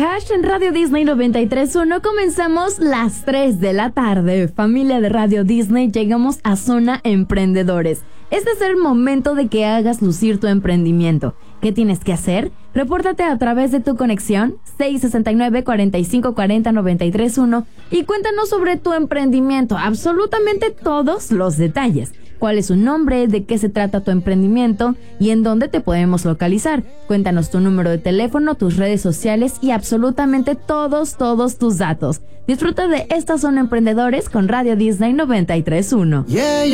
Hash en Radio Disney 93.1. Comenzamos las 3 de la tarde. Familia de Radio Disney, llegamos a Zona Emprendedores. Este es el momento de que hagas lucir tu emprendimiento. ¿Qué tienes que hacer? Repórtate a través de tu conexión 669-4540-931 y cuéntanos sobre tu emprendimiento, absolutamente todos los detalles. ¿Cuál es su nombre? ¿De qué se trata tu emprendimiento? ¿Y en dónde te podemos localizar? Cuéntanos tu número de teléfono, tus redes sociales y absolutamente todos tus datos. Disfruta de esta Zona Emprendedores con Radio Disney 93.1.